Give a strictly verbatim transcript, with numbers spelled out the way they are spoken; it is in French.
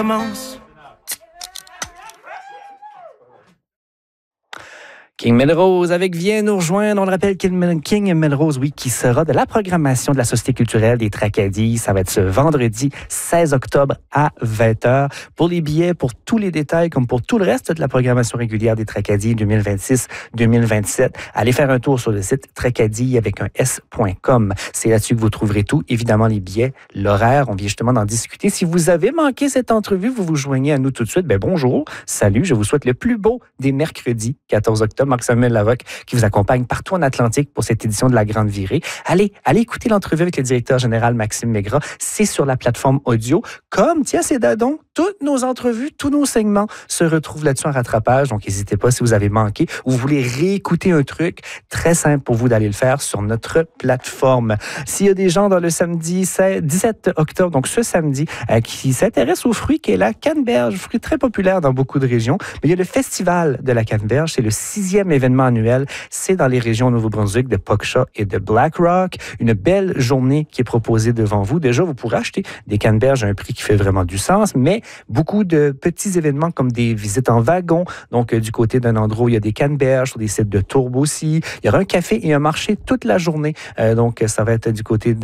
Commence. King Melrose avec Viens nous rejoindre. On le rappelle, King Melrose, oui, qui sera de la programmation de la Société culturelle des Tracadie. Ça va être ce vendredi seize octobre à vingt heures. Pour les billets, pour tous les détails, comme pour tout le reste de la programmation régulière des Tracadie deux mille vingt-six deux mille vingt-sept, allez faire un tour sur le site tracadie avec un s point com. C'est là-dessus que vous trouverez tout. Évidemment, les billets, l'horaire, on vient justement d'en discuter. Si vous avez manqué cette entrevue, vous vous joignez à nous tout de suite. Ben bonjour, salut, je vous souhaite le plus beau des mercredis quatorze octobre. Marc-Samuel Larocque qui vous accompagne partout en Atlantique pour cette édition de La Grande Virée. Allez, allez écouter l'entrevue avec le directeur général Maxime Maigrat. C'est sur la plateforme audio. Comme, tiens, c'est dadon, toutes nos entrevues, tous nos segments se retrouvent là-dessus en rattrapage. Donc, n'hésitez pas si vous avez manqué ou vous voulez réécouter un truc. Très simple pour vous d'aller le faire sur notre plateforme. S'il y a des gens dans le samedi dix-sept octobre, donc ce samedi, euh, qui s'intéressent aux fruits, qui est la canneberge, fruit très populaire dans beaucoup de régions. Mais il y a le festival de la canneberge. C'est le sixième événement annuel. C'est dans les régions au Nouveau-Brunswick de Pogshawk et de Black Rock. Une belle journée qui est proposée devant vous. Déjà, vous pourrez acheter des canneberges à un prix qui fait vraiment du sens, mais beaucoup de petits événements comme des visites en wagon. Donc, euh, du côté d'un endroit où il y a des canneberges, sur des sites de tourbe aussi. Il y aura un café et un marché toute la journée. Euh, donc, ça va être du côté de